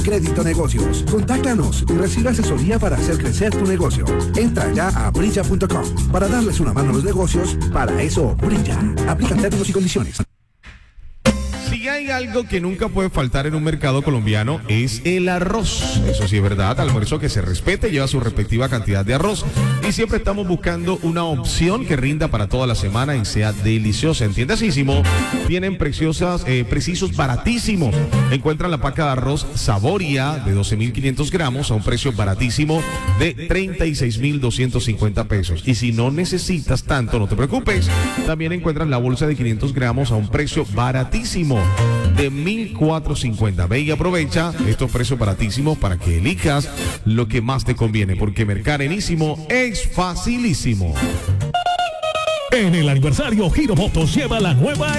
Crédito Negocios. Contáctanos y recibe asesoría para hacer crecer tu negocio. Entra ya a brilla.com para darles una mano a los negocios. Para eso, Brilla. Aplica términos y condiciones. Si hay algo que nunca puede faltar en un mercado colombiano es el arroz. Eso sí es verdad, almuerzo que se respete, lleva su respectiva cantidad de arroz y siempre estamos buscando una opción que rinda para toda la semana y sea deliciosa. Entiendasísimo, tienen precisos baratísimos. Encuentran la paca de arroz Saboria de 12.500 gramos a un precio baratísimo de 36.250 pesos. Y si no necesitas tanto, no te preocupes, también encuentran la bolsa de 500 gramos a un precio baratísimo de 1.450. Ve y aprovecha estos precios baratísimos para que elijas lo que más te conviene, porque mercar enísimo es facilísimo. En el aniversario, Giro Motos lleva la nueva